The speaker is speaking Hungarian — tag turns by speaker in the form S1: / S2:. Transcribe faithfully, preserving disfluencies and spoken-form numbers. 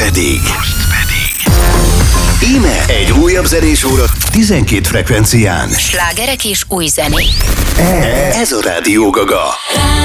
S1: pedig... Íme egy újabb zenés óra tizenkét frekvencián.
S2: Slágerek és új zenék.
S1: Ez a Rádió Gaga.